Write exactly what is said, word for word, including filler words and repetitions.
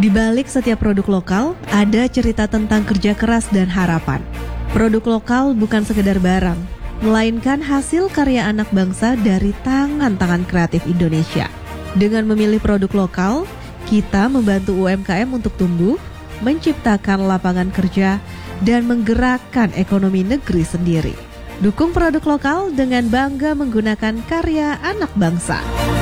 Di balik setiap produk lokal, ada cerita tentang kerja keras dan harapan. Produk lokal bukan sekedar barang, melainkan hasil karya anak bangsa dari tangan-tangan kreatif Indonesia. Dengan memilih produk lokal, kita membantu U M K M untuk tumbuh, menciptakan lapangan kerja, dan menggerakkan ekonomi negeri sendiri. Dukung produk lokal dengan bangga menggunakan karya anak bangsa.